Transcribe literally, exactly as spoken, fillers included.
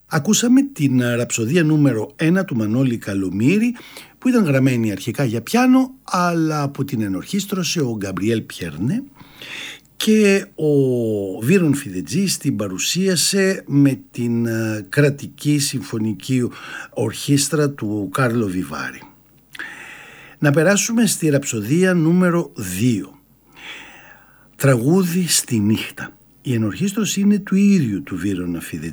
Ακούσαμε την ραψοδία νούμερο ένα του Μανώλη Καλομήρη, που ήταν γραμμένη αρχικά για πιάνο, αλλά που την ενορχίστρωσε ο Γκαμπριέλ Πιέρνε και ο Βίρον Φιδετζής την παρουσίασε με την κρατική συμφωνική ορχήστρα του Κάρλο Βιβάρη. Να περάσουμε στη ραψοδία νούμερο δύο. Τραγούδι στη νύχτα. Η ενορχίστρωση είναι του ίδιου του Βίρονα Φιδετζή.